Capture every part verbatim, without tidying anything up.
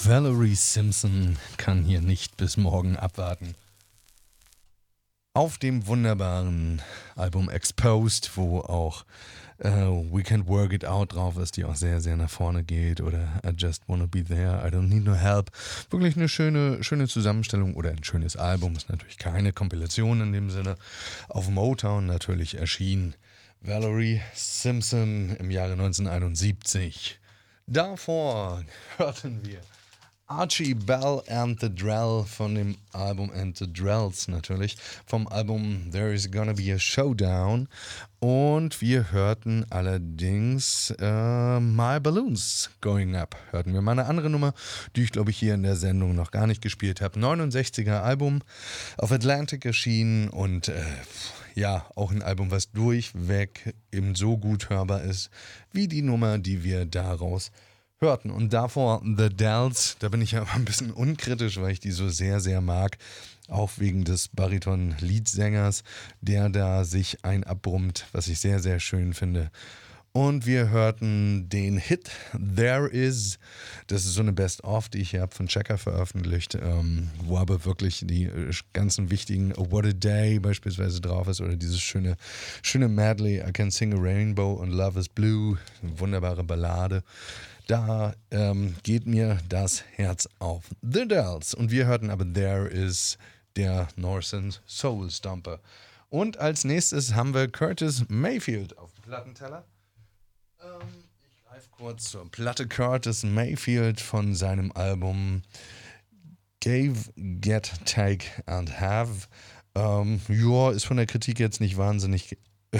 Valerie Simpson kann hier nicht bis morgen abwarten. Auf dem wunderbaren Album Exposed, wo auch äh, We Can't Work It Out drauf ist, die auch sehr, sehr nach vorne geht, oder I Just Wanna Be There, I Don't Need No Help. Wirklich eine schöne, schöne Zusammenstellung oder ein schönes Album, ist natürlich keine Kompilation in dem Sinne. Auf Motown natürlich erschien Valerie Simpson im Jahre neunzehnhunderteinundsiebzig. Davor hörten wir Archie Bell and the Drell von dem Album And the Drells natürlich, vom Album There Is Gonna Be a Showdown. Und wir hörten allerdings äh, My Balloons Going Up. Hörten wir mal eine andere Nummer, die ich glaube ich hier in der Sendung noch gar nicht gespielt habe. neunundsechziger Album, auf Atlantic erschienen und äh, ja, auch ein Album, was durchweg eben so gut hörbar ist, wie die Nummer, die wir daraus hörten. Und davor The Dells, da bin ich ja immer ein bisschen unkritisch, weil ich die so sehr, sehr mag. Auch wegen des Bariton-Leadsängers, der da sich ein abbrummt, was ich sehr, sehr schön finde. Und wir hörten den Hit There Is. Das ist so eine Best-of, die ich hier habe von Checker veröffentlicht, ähm, wo aber wirklich die äh, ganzen wichtigen What a Day beispielsweise drauf ist oder dieses schöne, schöne Medley I Can Sing a Rainbow und Love is Blue, eine wunderbare Ballade. Da ähm, geht mir das Herz auf. The Dells. Und wir hörten aber There Is, der Northern Soul Stomper. Und als nächstes haben wir Curtis Mayfield auf dem Plattenteller. Ähm, ich greife kurz zur Platte. Curtis Mayfield von seinem Album Gave, Get, Take and Have. Ähm, ja, ist von der Kritik jetzt nicht wahnsinnig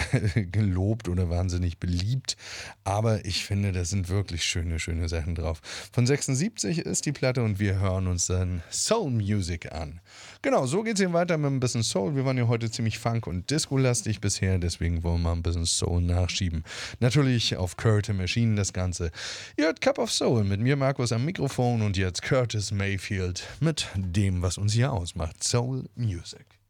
gelobt oder wahnsinnig beliebt, aber ich finde, da sind wirklich schöne, schöne Sachen drauf. Von sechsundsiebzig ist die Platte und wir hören uns dann Soul Music an. Genau, so geht es eben weiter mit ein bisschen Soul. Wir waren ja heute ziemlich Funk- und Disco-lastig bisher, deswegen wollen wir mal ein bisschen Soul nachschieben. Natürlich auf Curtis Machine das Ganze. Ihr hört Cup of Soul mit mir, Markus, am Mikrofon und jetzt Curtis Mayfield mit dem, was uns hier ausmacht, Soul Music.